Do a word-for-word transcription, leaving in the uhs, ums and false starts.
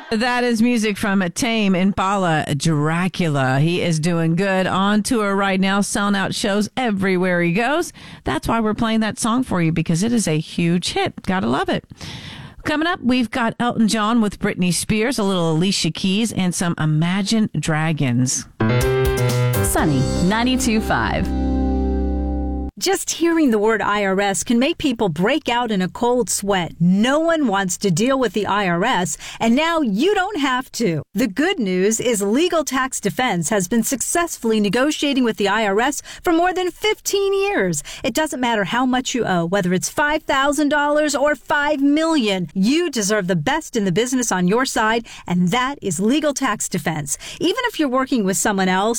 That is music from Tame Impala, Dracula. He is doing good on tour right now, selling out shows everywhere he goes. That's why we're playing that song for you, because it is a huge hit. Gotta love it. Coming up, we've got Elton John with Britney Spears, a little Alicia Keys, and some Imagine Dragons. Sunny ninety-two point five. Just hearing the word I R S can make people break out in a cold sweat. No one wants to deal with the I R S, and now you don't have to. The good news is Legal Tax Defense has been successfully negotiating with the I R S for more than fifteen years. It doesn't matter how much you owe, whether it's five thousand dollars or five million dollars. You deserve the best in the business on your side, and that is Legal Tax Defense. Even if you're working with someone else,